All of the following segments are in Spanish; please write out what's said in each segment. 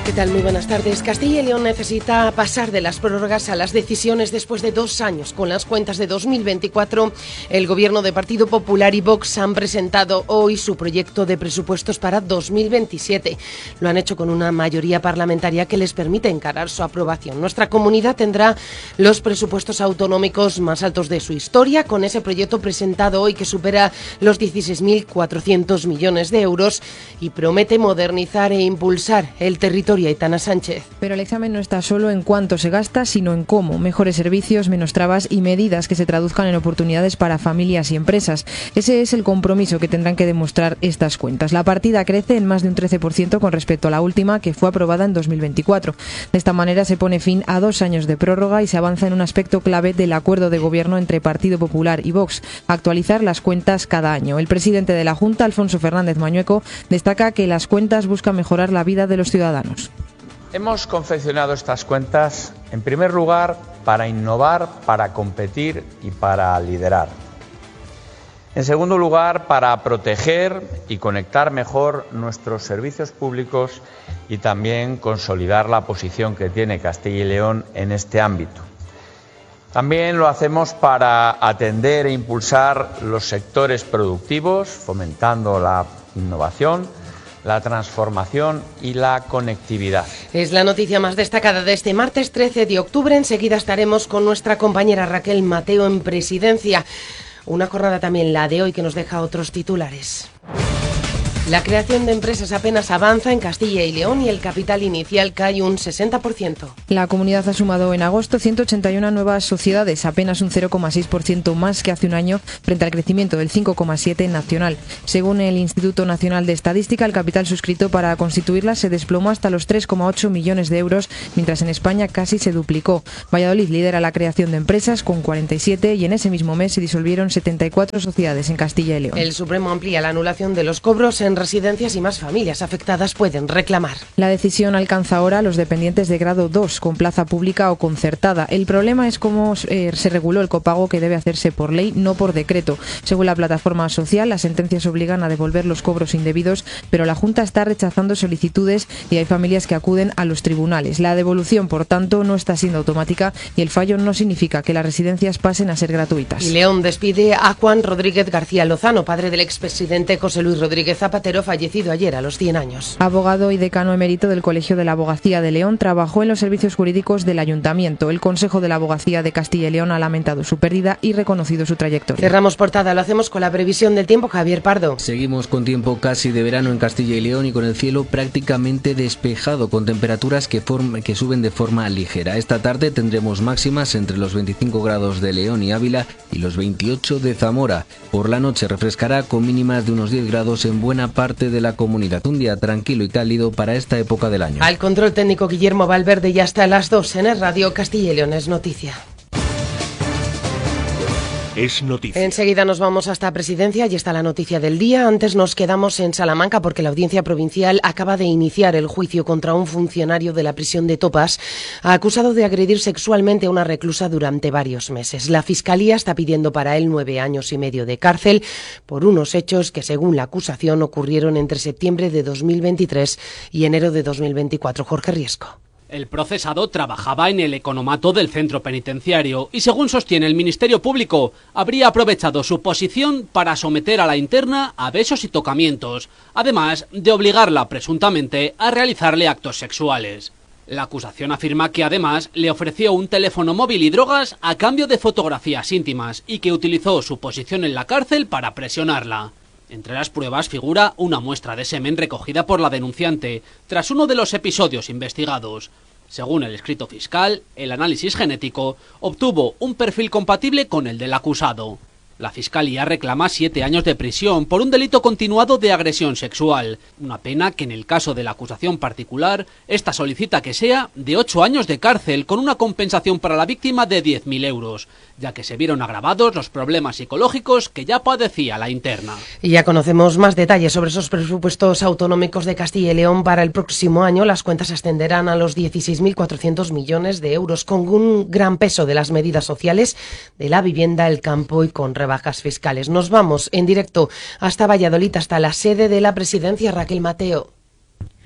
¿Qué tal? Muy buenas tardes. Castilla y León necesita pasar de las prórrogas a las decisiones después de 2 años. Con las cuentas de 2024, el Gobierno de Partido Popular y Vox han presentado hoy su proyecto de presupuestos para 2027. Lo han hecho con una mayoría parlamentaria que les permite encarar su aprobación. Nuestra comunidad tendrá los presupuestos autonómicos más altos de su historia, con ese proyecto presentado hoy que supera los 16.400 millones de euros y promete modernizar e impulsar el territorio. Aitana Sánchez. Pero el examen no está solo en cuánto se gasta, sino en cómo. Mejores servicios, menos trabas y medidas que se traduzcan en oportunidades para familias y empresas. Ese es el compromiso que tendrán que demostrar estas cuentas. La partida crece en más de un 13% con respecto a la última, que fue aprobada en 2024. De esta manera se pone fin a 2 años de prórroga y se avanza en un aspecto clave del acuerdo de gobierno entre Partido Popular y Vox: actualizar las cuentas cada año. El presidente de la Junta, Alfonso Fernández Mañueco, destaca que las cuentas buscan mejorar la vida de los ciudadanos. Hemos confeccionado estas cuentas, en primer lugar, para innovar, para competir y para liderar. En segundo lugar, para proteger y conectar mejor nuestros servicios públicos y también consolidar la posición que tiene Castilla y León en este ámbito. También lo hacemos para atender e impulsar los sectores productivos, fomentando la innovación, la transformación y la conectividad. Es la noticia más destacada de este martes 13 de octubre. Enseguida estaremos con nuestra compañera Raquel Mateo en Presidencia. Una jornada también la de hoy que nos deja otros titulares. La creación de empresas apenas avanza en Castilla y León y el capital inicial cae un 60%. La comunidad ha sumado en agosto 181 nuevas sociedades, apenas un 0,6% más que hace un año, frente al crecimiento del 5,7% nacional. Según el Instituto Nacional de Estadística, el capital suscrito para constituirlas se desplomó hasta los 3,8 millones de euros, mientras en España casi se duplicó. Valladolid lidera la creación de empresas con 47 y en ese mismo mes se disolvieron 74 sociedades en Castilla y León. El Supremo amplía la anulación de los cobros en residencias y más familias afectadas pueden reclamar. La decisión alcanza ahora a los dependientes de grado 2 con plaza pública o concertada. El problema es cómo se reguló el copago, que debe hacerse por ley, no por decreto. Según la plataforma social, las sentencias obligan a devolver los cobros indebidos, pero la Junta está rechazando solicitudes y hay familias que acuden a los tribunales. La devolución, por tanto, no está siendo automática y el fallo no significa que las residencias pasen a ser gratuitas. Y León despide a Juan Rodríguez García Lozano, padre del expresidente José Luis Rodríguez Zapatero, fallecido ayer a los 100 años. Abogado y decano emérito del Colegio de la Abogacía de León, trabajó en los servicios jurídicos del Ayuntamiento. El Consejo de la Abogacía de Castilla y León ha lamentado su pérdida y reconocido su trayectoria. Cerramos portada, lo hacemos con la previsión del tiempo. Javier Pardo. Seguimos con tiempo casi de verano en Castilla y León y con el cielo prácticamente despejado, con temperaturas que suben de forma ligera. Esta tarde tendremos máximas entre los 25 grados de León y Ávila y los 28 de Zamora. Por la noche refrescará con mínimas de unos 10 grados en buena parte de la comunidad. Un día tranquilo y cálido para esta época del año. Al control técnico Guillermo Valverde, y hasta las 2 en el Radio Castilla y León es noticia. Es noticia. Enseguida nos vamos hasta Presidencia y está la noticia del día. Antes nos quedamos en Salamanca porque la Audiencia Provincial acaba de iniciar el juicio contra un funcionario de la prisión de Topas acusado de agredir sexualmente a una reclusa durante varios meses. La Fiscalía está pidiendo para él 9 años y medio de cárcel por unos hechos que, según la acusación, ocurrieron entre septiembre de 2023 y enero de 2024. Jorge Riesco. El procesado trabajaba en el economato del centro penitenciario y, según sostiene el Ministerio Público, habría aprovechado su posición para someter a la interna a besos y tocamientos, además de obligarla presuntamente a realizarle actos sexuales. La acusación afirma que además le ofreció un teléfono móvil y drogas a cambio de fotografías íntimas y que utilizó su posición en la cárcel para presionarla. Entre las pruebas figura una muestra de semen recogida por la denunciante tras uno de los episodios investigados. Según el escrito fiscal, el análisis genético obtuvo un perfil compatible con el del acusado. La Fiscalía reclama 7 años de prisión por un delito continuado de agresión sexual, una pena que en el caso de la acusación particular, esta solicita que sea de 8 años de cárcel con una compensación para la víctima de 10.000 euros, ya que se vieron agravados los problemas psicológicos que ya padecía la interna. Y ya conocemos más detalles sobre esos presupuestos autonómicos de Castilla y León para el próximo año. Las cuentas ascenderán a los 16.400 millones de euros, con un gran peso de las medidas sociales, de la vivienda, el campo y con rebajas fiscales. Nos vamos en directo hasta Valladolid, hasta la sede de la Presidencia. Raquel Mateo.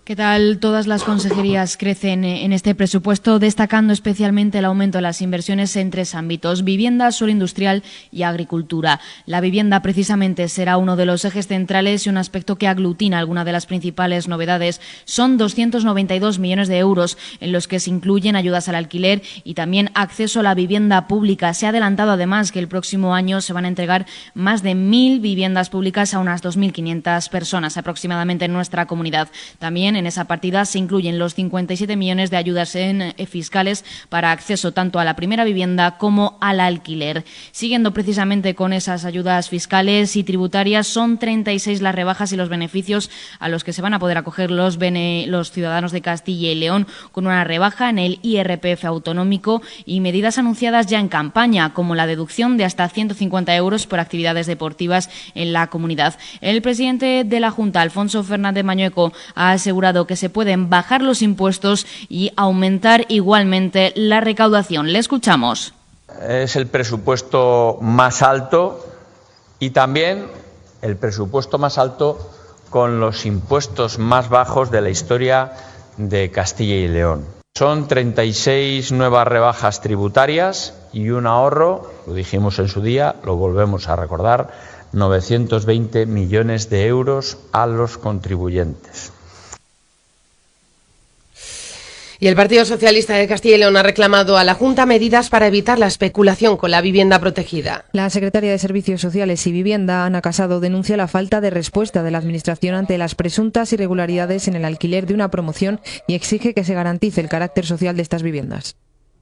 ¿Qué tal? Todas las consejerías crecen en este presupuesto, destacando especialmente el aumento de las inversiones en 3 ámbitos: vivienda, suelo industrial y agricultura. La vivienda precisamente será uno de los ejes centrales y un aspecto que aglutina algunas de las principales novedades. Son 292 millones de euros en los que se incluyen ayudas al alquiler y también acceso a la vivienda pública. Se ha adelantado además que el próximo año se van a entregar más de 1.000 viviendas públicas a unas 2.500 personas aproximadamente en nuestra comunidad. También en esa partida se incluyen los 57 millones de ayudas fiscales para acceso tanto a la primera vivienda como al alquiler. Siguiendo precisamente con esas ayudas fiscales y tributarias, son 36 las rebajas y los beneficios a los que se van a poder acoger los ciudadanos de Castilla y León, con una rebaja en el IRPF autonómico y medidas anunciadas ya en campaña, como la deducción de hasta 150 euros por actividades deportivas en la comunidad. El presidente de la Junta, Alfonso Fernández Mañueco, ha asegurado que se pueden bajar los impuestos y aumentar igualmente la recaudación. Le escuchamos. Es el presupuesto más alto y también el presupuesto más alto con los impuestos más bajos de la historia de Castilla y León. Son 36 nuevas rebajas tributarias y un ahorro, lo dijimos en su día, lo volvemos a recordar, 920 millones de euros a los contribuyentes. Y el Partido Socialista de Castilla y León ha reclamado a la Junta medidas para evitar la especulación con la vivienda protegida. La secretaria de Servicios Sociales y Vivienda, Ana Casado, denuncia la falta de respuesta de la Administración ante las presuntas irregularidades en el alquiler de una promoción y exige que se garantice el carácter social de estas viviendas.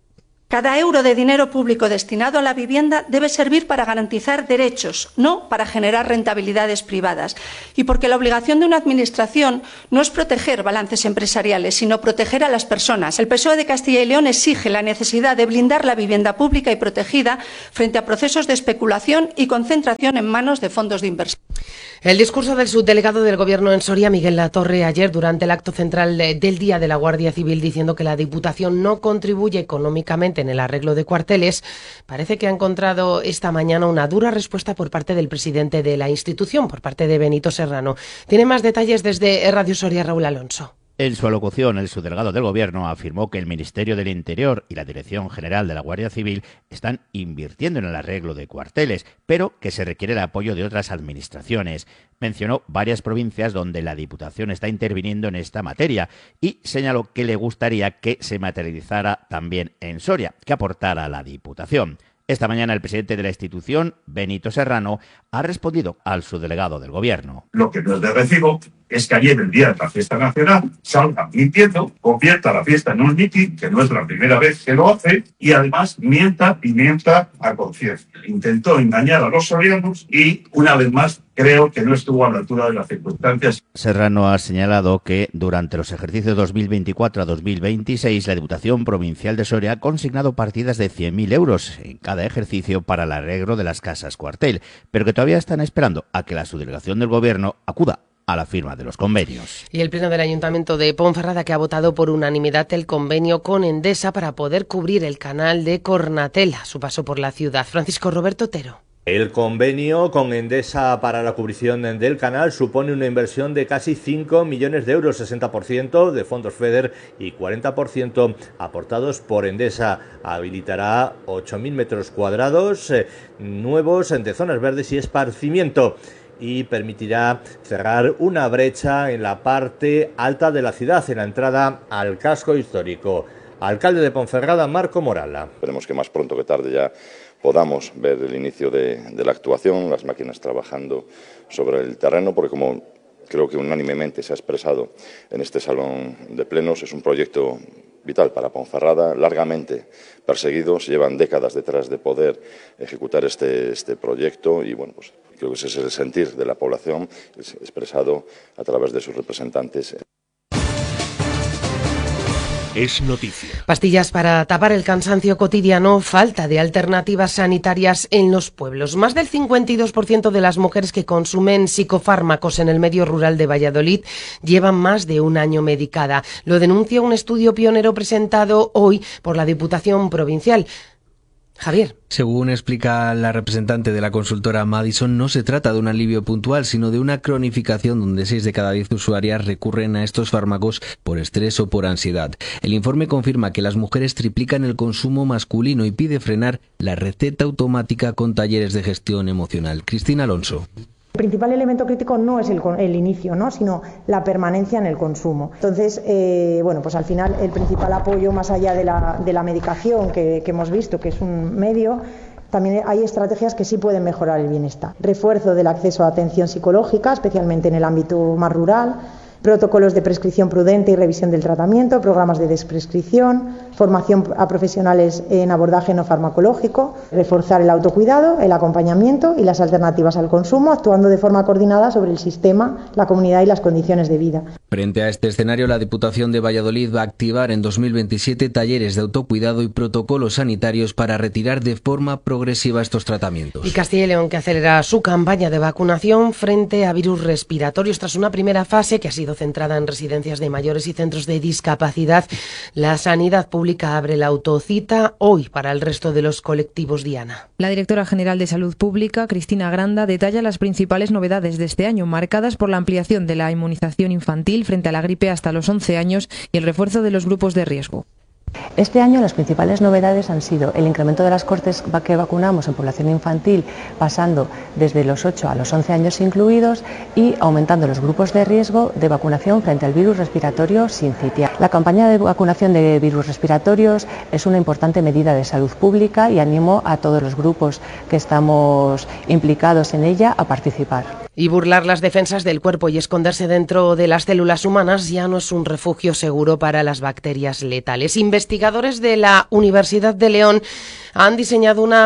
Cada euro de dinero público destinado a la vivienda debe servir para garantizar derechos, no para generar rentabilidades privadas. Y porque la obligación de una administración no es proteger balances empresariales, sino proteger a las personas. El PSOE de Castilla y León exige la necesidad de blindar la vivienda pública y protegida frente a procesos de especulación y concentración en manos de fondos de inversión. El discurso del subdelegado del Gobierno en Soria, Miguel Latorre, ayer durante el acto central del Día de la Guardia Civil, diciendo que la Diputación no contribuye económicamente en el arreglo de cuarteles, parece que ha encontrado esta mañana una dura respuesta por parte del presidente de la institución, por parte de Benito Serrano. Tiene más detalles desde Radio Soria, Raúl Alonso. En su alocución, el subdelegado del Gobierno afirmó que el Ministerio del Interior y la Dirección General de la Guardia Civil están invirtiendo en el arreglo de cuarteles, pero que se requiere el apoyo de otras administraciones. Mencionó varias provincias donde la Diputación está interviniendo en esta materia y señaló que le gustaría que se materializara también en Soria, que aportara a la Diputación. Esta mañana el presidente de la institución, Benito Serrano, ha respondido al subdelegado del Gobierno. Lo que no es de recibo es que ayer, el día de la fiesta nacional, salga mintiendo, convierta la fiesta en un mitin, que no es la primera vez que lo hace, y además mienta a conciencia. Intentó engañar a los sorianos y, una vez más, creo que no estuvo a la altura de las circunstancias. Serrano ha señalado que durante los ejercicios 2024 a 2026 la Diputación Provincial de Soria ha consignado partidas de 100.000 euros en cada ejercicio para el arreglo de las casas cuartel, pero que todavía están esperando a que la subdelegación del Gobierno acuda a la firma de los convenios. Y el Pleno del Ayuntamiento de Ponferrada, que ha votado por unanimidad el convenio con Endesa para poder cubrir el canal de Cornatel a su paso por la ciudad. Francisco Roberto Otero. El convenio con Endesa para la cubrición del canal supone una inversión de casi 5 millones de euros, 60% de fondos FEDER y 40% aportados por Endesa. Habilitará 8.000 metros cuadrados nuevos de zonas verdes y esparcimiento, y permitirá cerrar una brecha en la parte alta de la ciudad, en la entrada al casco histórico. Alcalde de Ponferrada, Marco Morala. Esperemos que más pronto que tarde ya podamos ver el inicio de la actuación, las máquinas trabajando sobre el terreno, porque como creo que unánimemente se ha expresado en este salón de plenos, es un proyecto vital para Ponferrada, largamente perseguido, se llevan décadas detrás de poder ejecutar este proyecto y bueno, pues creo que ese es el sentir de la población expresado a través de sus representantes. Es noticia. Pastillas para tapar el cansancio cotidiano, falta de alternativas sanitarias en los pueblos. Más del 52% de las mujeres que consumen psicofármacos en el medio rural de Valladolid llevan más de un año medicada. Lo denuncia un estudio pionero presentado hoy por la Diputación Provincial. Javier. Según explica la representante de la consultora Madison, no se trata de un alivio puntual, sino de una cronificación donde 6 de cada 10 usuarias recurren a estos fármacos por estrés o por ansiedad. El informe confirma que las mujeres triplican el consumo masculino y pide frenar la receta automática con talleres de gestión emocional. Cristina Alonso. El principal elemento crítico no es el inicio, ¿no?, sino la permanencia en el consumo. Entonces, pues al final el principal apoyo, más allá de la medicación que hemos visto, que es un medio, también hay estrategias que sí pueden mejorar el bienestar. Refuerzo del acceso a atención psicológica, especialmente en el ámbito más rural, protocolos de prescripción prudente y revisión del tratamiento, programas de desprescripción, formación a profesionales en abordaje no farmacológico, reforzar el autocuidado, el acompañamiento y las alternativas al consumo, actuando de forma coordinada sobre el sistema, la comunidad y las condiciones de vida. Frente a este escenario, la Diputación de Valladolid va a activar en 2027 talleres de autocuidado y protocolos sanitarios para retirar de forma progresiva estos tratamientos. Y Castilla y León, que acelera su campaña de vacunación frente a virus respiratorios tras una primera fase que ha sido centrada en residencias de mayores y centros de discapacidad. La sanidad pública abre la autocita hoy para el resto de los colectivos. Diana. La directora general de Salud Pública, Cristina Granda, detalla las principales novedades de este año, marcadas por la ampliación de la inmunización infantil frente a la gripe hasta los 11 años y el refuerzo de los grupos de riesgo. Este año las principales novedades han sido el incremento de las cohortes que vacunamos en población infantil, pasando desde los 8 a los 11 años incluidos, y aumentando los grupos de riesgo de vacunación frente al virus respiratorio sincitial. La campaña de vacunación de virus respiratorios es una importante medida de salud pública y animo a todos los grupos que estamos implicados en ella a participar. Y burlar las defensas del cuerpo y esconderse dentro de las células humanas ya no es un refugio seguro para las bacterias letales. Investigadores de la Universidad de León han diseñado una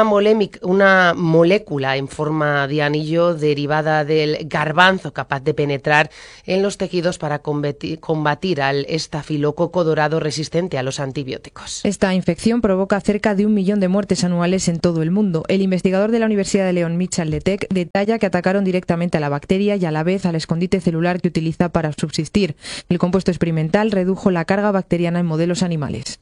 molécula en forma de anillo derivada del garbanzo capaz de penetrar en los tejidos para combatir al estafilococo dorado resistente a los antibióticos. Esta infección provoca cerca de 1 millón de muertes anuales en todo el mundo. El investigador de la Universidad de León, Michal Letec, detalla que atacaron directamente a la bacteria y a la vez al escondite celular que utiliza para subsistir. El compuesto experimental redujo la carga bacteriana en modelos animales.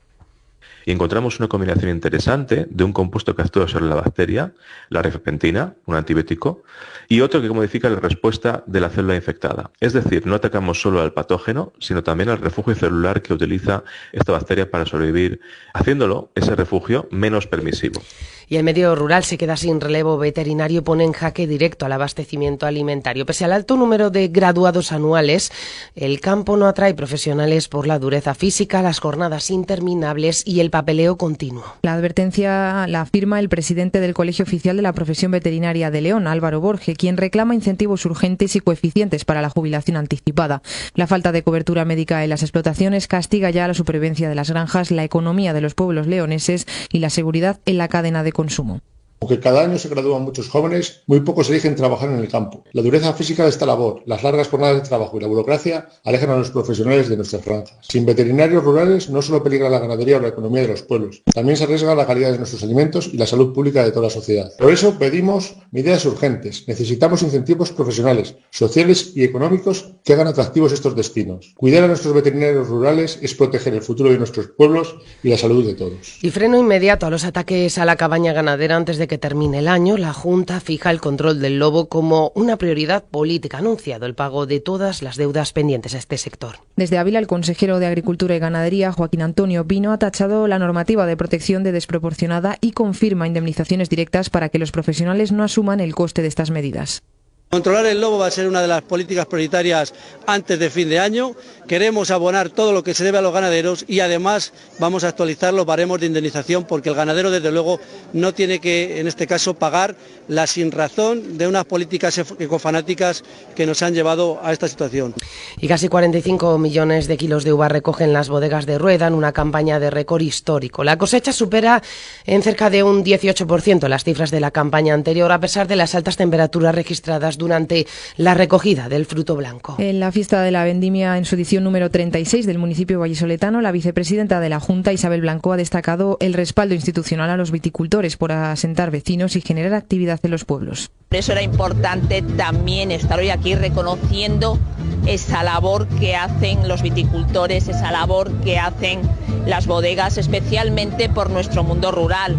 Y encontramos una combinación interesante de un compuesto que actúa sobre la bacteria, la rifampicina, un antibiótico, y otro que modifica la respuesta de la célula infectada. Es decir, no atacamos solo al patógeno, sino también al refugio celular que utiliza esta bacteria para sobrevivir, haciéndolo, ese refugio, menos permisivo. Y el medio rural se queda sin relevo veterinario y pone en jaque directo al abastecimiento alimentario. Pese al alto número de graduados anuales, el campo no atrae profesionales por la dureza física, las jornadas interminables y el papeleo continuo. La advertencia la firma el presidente del Colegio Oficial de la Profesión Veterinaria de León, Álvaro Borge, quien reclama incentivos urgentes y coeficientes para la jubilación anticipada. La falta de cobertura médica en las explotaciones castiga ya la supervivencia de las granjas, la economía de los pueblos leoneses y la seguridad en la cadena de consumo. Aunque cada año se gradúan muchos jóvenes, muy pocos eligen trabajar en el campo. La dureza física de esta labor, las largas jornadas de trabajo y la burocracia alejan a los profesionales de nuestras granjas. Sin veterinarios rurales no solo peligra la ganadería o la economía de los pueblos, también se arriesga la calidad de nuestros alimentos y la salud pública de toda la sociedad. Por eso pedimos medidas urgentes. Necesitamos incentivos profesionales, sociales y económicos que hagan atractivos estos destinos. Cuidar a nuestros veterinarios rurales es proteger el futuro de nuestros pueblos y la salud de todos. Y freno inmediato a los ataques a la cabaña ganadera antes de que termine el año. La Junta fija el control del lobo como una prioridad política. Ha anunciado el pago de todas las deudas pendientes a este sector. Desde Ávila, el consejero de Agricultura y Ganadería, Joaquín Antonio Pino, ha tachado la normativa de protección de desproporcionada y confirma indemnizaciones directas para que los profesionales no asuman el coste de estas medidas. Controlar el lobo va a ser una de las políticas prioritarias antes de fin de año. Queremos abonar todo lo que se debe a los ganaderos y además vamos a actualizar los baremos de indemnización porque el ganadero desde luego no tiene que, en este caso, pagar la sinrazón de unas políticas ecofanáticas que nos han llevado a esta situación. Y casi 45 millones de kilos de uva recogen las bodegas de Rueda en una campaña de récord histórico. La cosecha supera en cerca de un 18% las cifras de la campaña anterior, a pesar de las altas temperaturas registradas durante la recogida del fruto blanco. En la fiesta de la vendimia, en su edición número 36 del municipio vallisoletano, la vicepresidenta de la Junta, Isabel Blanco, ha destacado el respaldo institucional a los viticultores por asentar vecinos y generar actividad en los pueblos. Por eso era importante también estar hoy aquí reconociendo esa labor que hacen los viticultores, esa labor que hacen las bodegas, especialmente por nuestro mundo rural,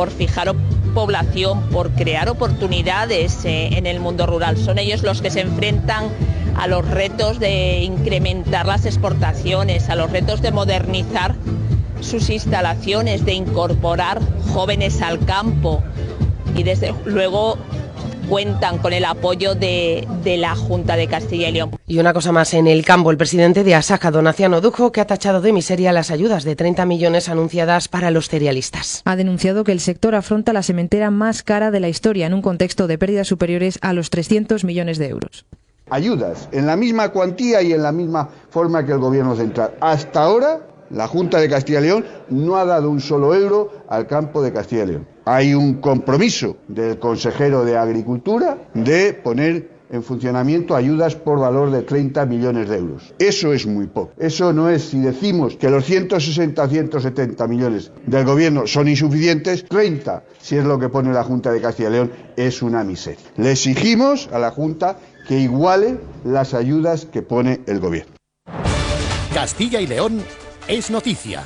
por fijar población, por crear oportunidades en el mundo rural. Son ellos los que se enfrentan a los retos de incrementar las exportaciones, a los retos de modernizar sus instalaciones, de incorporar jóvenes al campo, y desde luego cuentan con el apoyo de la Junta de Castilla y León. Y una cosa más, en el campo, el presidente de Asaja, Donaciano Dujo, que ha tachado de miseria las ayudas de 30 millones anunciadas para los cerealistas. Ha denunciado que el sector afronta la sementera más cara de la historia en un contexto de pérdidas superiores a los 300 millones de euros. Ayudas en la misma cuantía y en la misma forma que el Gobierno central. Hasta ahora, la Junta de Castilla y León no ha dado un solo euro al campo de Castilla y León. Hay un compromiso del consejero de Agricultura de poner en funcionamiento ayudas por valor de 30 millones de euros. Eso es muy poco. Eso no es, si decimos que los 160 o 170 millones del Gobierno son insuficientes, 30, si es lo que pone la Junta de Castilla y León, es una miseria. Le exigimos a la Junta que iguale las ayudas que pone el Gobierno. Castilla y León es noticia.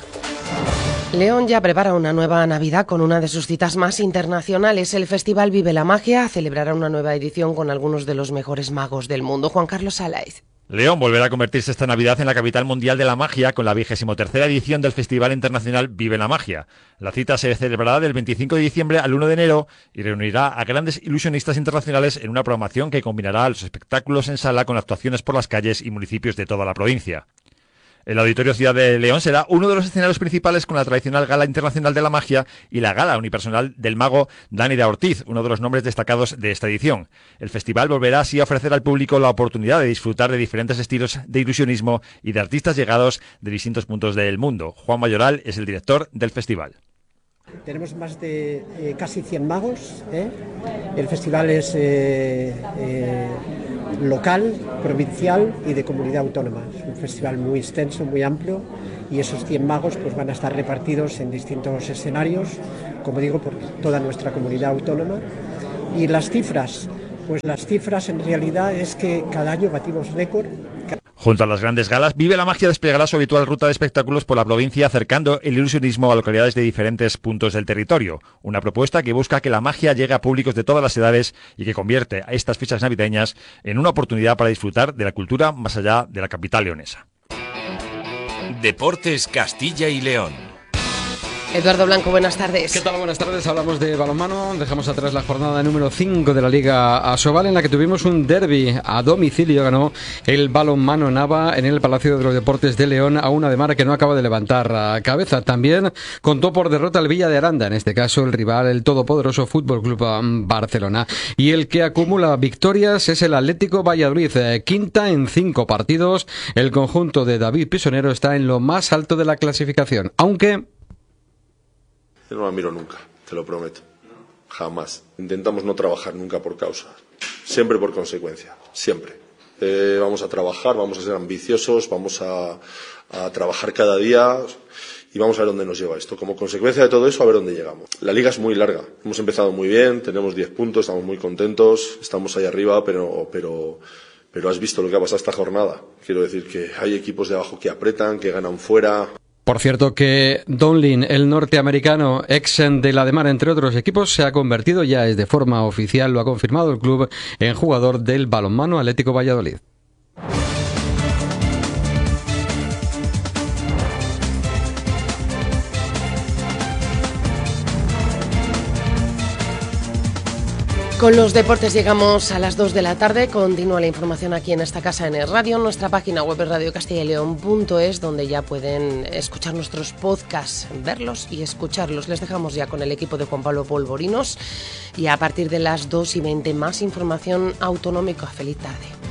León ya prepara una nueva Navidad con una de sus citas más internacionales. El Festival Vive la Magia celebrará una nueva edición con algunos de los mejores magos del mundo. Juan Carlos Salaiz. León volverá a convertirse esta Navidad en la capital mundial de la magia con la 23ª edición del Festival Internacional Vive la Magia. La cita se celebrará del 25 de diciembre al 1 de enero y reunirá a grandes ilusionistas internacionales en una programación que combinará los espectáculos en sala con actuaciones por las calles y municipios de toda la provincia. El Auditorio Ciudad de León será uno de los escenarios principales con la tradicional Gala Internacional de la Magia y la Gala Unipersonal del mago Dani de Ortiz, uno de los nombres destacados de esta edición. El festival volverá así a ofrecer al público la oportunidad de disfrutar de diferentes estilos de ilusionismo y de artistas llegados de distintos puntos del mundo. Juan Mayoral es el director del festival. Tenemos más de casi 100 magos. El festival es local, provincial y de comunidad autónoma. Es un festival muy extenso, muy amplio, y esos 100 magos pues van a estar repartidos en distintos escenarios, como digo, por toda nuestra comunidad autónoma. Y las cifras, pues las cifras en realidad es que cada año batimos récord. Junto a las grandes galas, Vive la Magia desplegará su habitual ruta de espectáculos por la provincia, acercando el ilusionismo a localidades de diferentes puntos del territorio. Una propuesta que busca que la magia llegue a públicos de todas las edades y que convierte a estas fechas navideñas en una oportunidad para disfrutar de la cultura más allá de la capital leonesa. Deportes Castilla y León. Eduardo Blanco, buenas tardes. ¿Qué tal? Buenas tardes. Hablamos de balonmano. Dejamos atrás la jornada número 5 de la Liga Asobal, en la que tuvimos un derbi a domicilio. Ganó el balonmano Nava en el Palacio de los Deportes de León a una Demara que no acaba de levantar cabeza. También contó por derrota el Villa de Aranda, en este caso el rival, el todopoderoso Fútbol Club Barcelona. Y el que acumula victorias es el Atlético Valladolid, quinta en 5 partidos. El conjunto de David Pisonero está en lo más alto de la clasificación, aunque... Yo no la miro nunca, te lo prometo. Jamás. Intentamos no trabajar nunca por causa. Siempre por consecuencia. Siempre. Vamos a trabajar, vamos a ser ambiciosos, vamos a trabajar cada día y vamos a ver dónde nos lleva esto. Como consecuencia de todo eso, a ver dónde llegamos. La liga es muy larga. Hemos empezado muy bien, tenemos 10 puntos, estamos muy contentos, estamos ahí arriba, pero has visto lo que ha pasado esta jornada. Quiero decir que hay equipos de abajo que apretan, que ganan fuera. Por cierto que Donlin, el norteamericano, ex de la Demara, entre otros equipos, se ha convertido, ya es de forma oficial, lo ha confirmado el club, en jugador del balonmano Atlético Valladolid. Con los deportes llegamos a las 2 de la tarde. Continúa la información aquí en esta casa en el radio, en nuestra página web radiocastellaleon.es, donde ya pueden escuchar nuestros podcasts, verlos y escucharlos. Les dejamos ya con el equipo de Juan Pablo Polvorinos y a partir de las 2:20 más información autonómica. Feliz tarde.